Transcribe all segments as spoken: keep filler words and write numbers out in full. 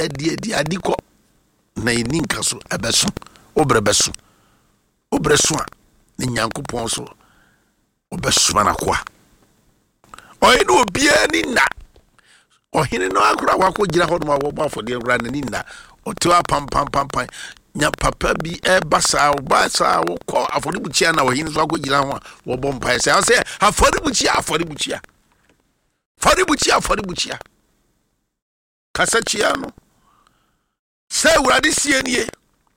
adi adi adiko na yini nka so ebeso obrebeso obreso a ne Nyankopɔn so obeso na kwa oyi no obia ni na ohene no akura wakogira ho no wo bafode nkura na ni na otewa pam pam pam pam nya papa bi e basa ba sa wo ko aforibuchia na ohene so akogira ho wo bompa se say aforibuchia aforibuchia aforibuchia aforibuchia kasachia no say urade sie nie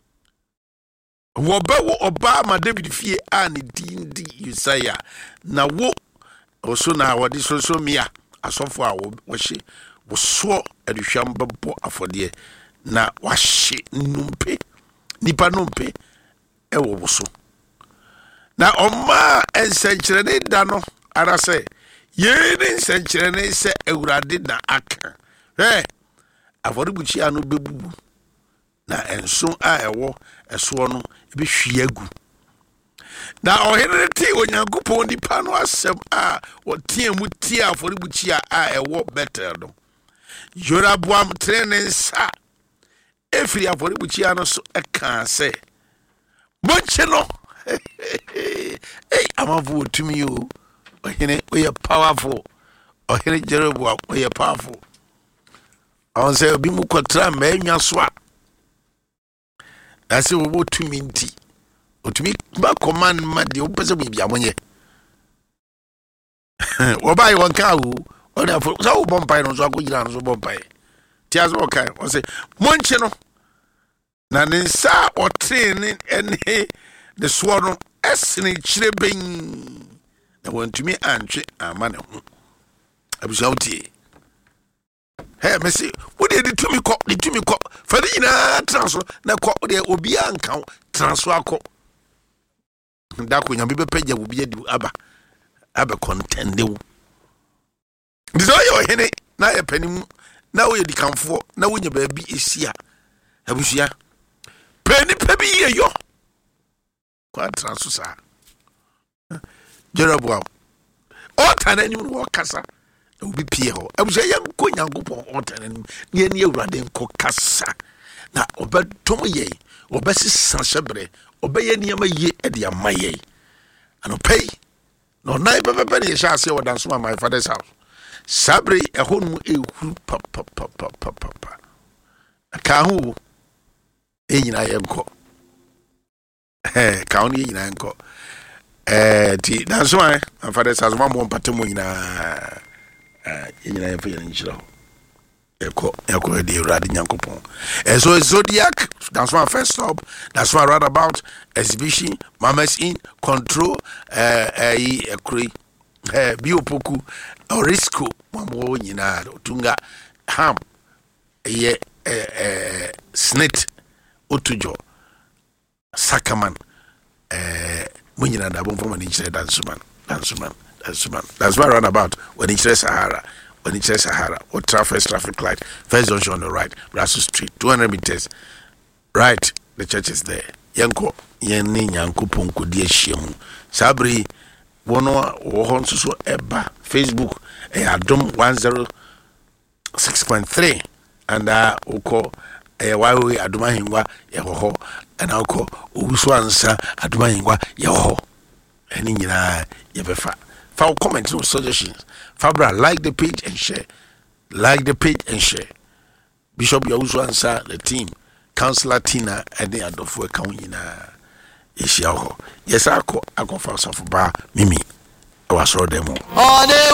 wo ba wo oba ma David fie a ne dindi Isaiah na wo oso na wodi so so mia asofo a wo hye wo so aduhwam bebo afode na wahye numpe nipa numpe e wo wo so na oma ensenkyerene da no ara se ye ne ensenkyerene se awurade na aka eh afode buchi anu bebubu na enso a ewo eso no ebe hwiagu na ohene te Onyankopɔn nipa no asem a wotie mu tie aforibuchi a ewo better no Yoraboam trene sa efiri aforibuchi no so eka se monche no eh amavu otumi o ohene we powerful ohene Jeroboam we powerful on say obi mu kwatra ma enwa so a na se wo tumi nti otumi ba command ma de opese bibia monye wo bai won ka wo ona fo so wo bompai no so akogira no so bompai ti aso okay o say monche no na ne nsa o train ene de so no esne kire ben na wantumi antwe amane ho abusa utie hey mesi wo de de tumi ko de tumi ko fa de na transfer na ko de obi anka transfer ko ndako nyambe bepeja obi adi aba aba contende wo dizo yo hene na ye panim na wo ye dikamfo na wo nya baabi esia abusia pani pabi ye yo kwa transfer sa Jeroboam o tanani wo kasa obi pie ho abusia ye ko Nyankopɔn o tanani ne ne awurade nko kasa na obetom ye obesisa shebre obeye niyama ye ede amaye anopay no nai papa pa ne sha ase wodan so my father's house sabre ehonu ehuru papa papa papa aka hu enyina yenko eh ka oni enyina yenko eh ti dan so my father's house mo mo patemo nyina eh enyina yenfo ye nchiro eko eko de urade Nyankopon and so Zodiac, that's my first stop. That's why I read about exhibition Mama's in control uh eh ekri eh biopoku orisco mamo nyina tunga ham ye eh snit otujo sakaman eh munyina da bon foma ni chire dance man dance man dance man that's why I read about when he chire Sahara. When it says Sahara, or traffic traffic light, first junction on the right, Russell Street, two hundred meters, right, the church is there. Yanko, Yanni, Yanko Ponko, dear Shimu, Sabri, Bono, or so Eba, Facebook, a Adom one zero six point three, and I will call a Wawi Adumahingwa, Yaho, and I'll call Uswansa Adumahingwa, Yaho, and in Yabefa. For comments, no suggestions. Fabra, like the page and share. Like the page and share. Bishop Yawusu answer the team. Councillor Tina and the other for Kaunina. Ishiaho. Yes, I call I go for Bar Mimi. I was all demo.